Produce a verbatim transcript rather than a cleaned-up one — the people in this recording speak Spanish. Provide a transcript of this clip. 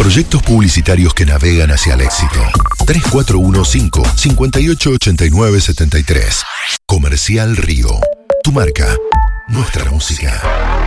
proyectos publicitarios que navegan hacia el éxito. tres cuatro uno cinco, cinco ocho ocho nueve siete tres. Comercial Río. Tu marca, nuestra música.